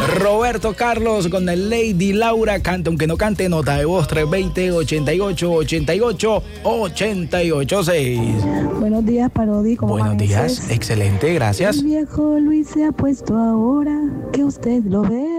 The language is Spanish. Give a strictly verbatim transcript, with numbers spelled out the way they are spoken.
Roberto Carlos con el Lady Laura, canta aunque no cante, nota de voz tres dos cero, ochenta y ocho, ochenta y ocho, ochenta y ocho seis. Buenos días, Parodi. ¿Cómo Buenos amaneces? días, excelente, gracias. El viejo Luis se ha puesto ahora que usted lo ve.